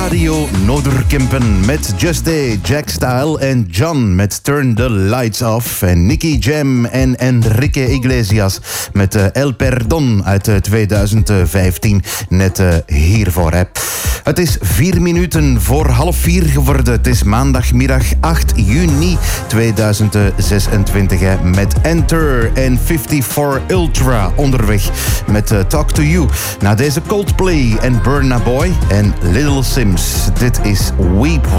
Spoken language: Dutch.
Radio Noorderkempen met Just A, Jack Style en John met Turn the Lights Off. En Nicky Jam en Enrique Iglesias met El Perdón uit 2015. Net hiervoor. Hè. Het is 4 minuten voor 3:30 geworden. Het is maandagmiddag 8 juni 2026. Hè, met Enter en 54 Ultra onderweg met Talk to You. Na deze Coldplay en Burna Boy en Little Sims. Dit is Weep.